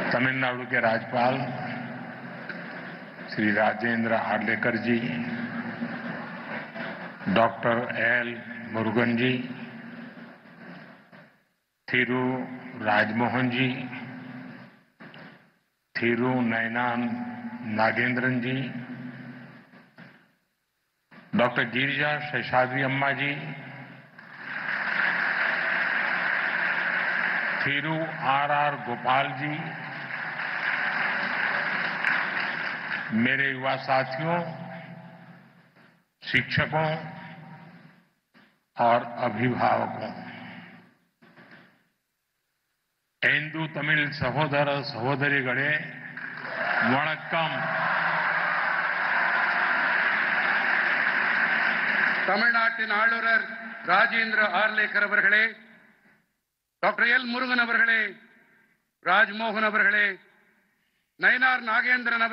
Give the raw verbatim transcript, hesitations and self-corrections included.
तमिलनाडु के राज्यपाल श्री राजेंद्र आर्लेकर जी, doctor L Murugan जी, थिरु राजमोहन जी, थिरु नयनान नागेंद्रन जी, doctor Girija Seshadri अम्मा जी, थिरु आर आर गोपाल जी, मेरे युवा साथियों, शिक्षकों और अभिभावकों, हिंदू तमिल सहोदर सहोदरिगळे वणक्कम. தமிழ்நாட்டின் ஆளுநர் ராஜேந்திர ஆர்லேக்கர் அவர்களே, டாக்டர் எல் முருகன் அவர்களே, ராஜ்மோகன் அவர்களே, நயனார் நாகேந்திரன் அவர்களே,